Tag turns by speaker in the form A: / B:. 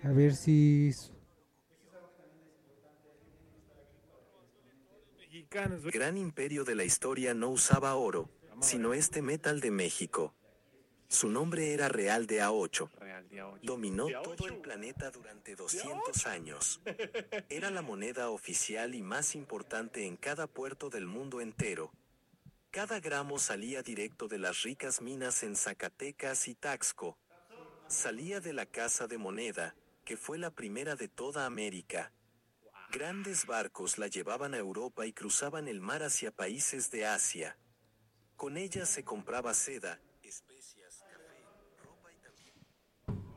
A: A ver si...
B: Mexicanos, güey.
C: Gran imperio de la historia no usaba oro, sino este metal de México. Su nombre era Real de A8.
B: Real de A8.
C: Dominó
B: De
C: todo el
B: A8.
C: planeta durante 200 años. Era la moneda oficial y más importante en cada puerto del mundo entero. Cada gramo salía directo de las ricas minas en Zacatecas y Taxco. Salía de la Casa de Moneda, que fue la primera de toda América. Grandes barcos la llevaban a Europa y cruzaban el mar hacia países de Asia. Con ella se compraba seda,